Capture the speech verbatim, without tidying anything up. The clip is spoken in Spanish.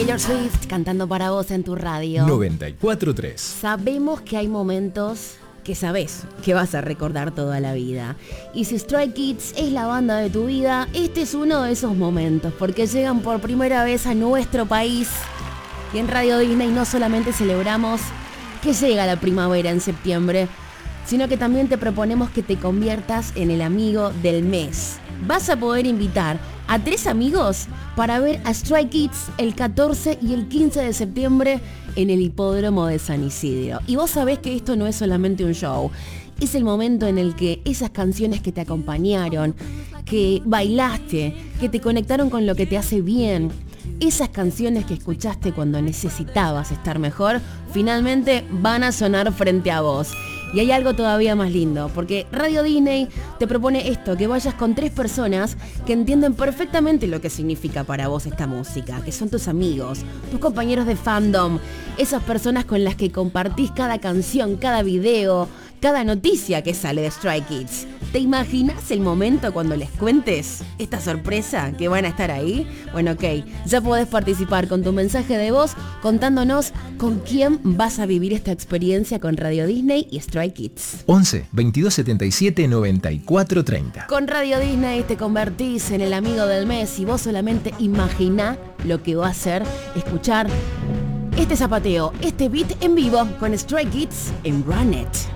Taylor Swift cantando para vos en tu radio. noventa y cuatro punto tres. Sabemos que hay momentos que sabes que vas a recordar toda la vida. Y si Stray Kids es la banda de tu vida, este es uno de esos momentos, porque llegan por primera vez a nuestro país. Y en Radio Disney no solamente celebramos que llega la primavera en septiembre, sino que también te proponemos que te conviertas en el amigo del mes. Vas a poder invitar a tres amigos para ver a Stray Kids el catorce y el quince de septiembre en el hipódromo de San Isidro. Y vos sabés que esto no es solamente un show, es el momento en el que esas canciones que te acompañaron, que bailaste, que te conectaron con lo que te hace bien, esas canciones que escuchaste cuando necesitabas estar mejor, finalmente van a sonar frente a vos. Y hay algo todavía más lindo, porque Radio Disney te propone esto, que vayas con tres personas que entienden perfectamente lo que significa para vos esta música, que son tus amigos, tus compañeros de fandom, esas personas con las que compartís cada canción, cada video, cada noticia que sale de Stray Kids. ¿Te imaginas el momento cuando les cuentes esta sorpresa que van a estar ahí? Bueno, ok, ya podés participar con tu mensaje de voz contándonos con quién vas a vivir esta experiencia con Radio Disney y Stray Kids. once, veintidós setenta y siete, noventa y cuatro treinta. Con Radio Disney te convertís en el amigo del mes y vos solamente imaginá lo que va a ser escuchar este zapateo, este beat en vivo con Stray Kids en Run It.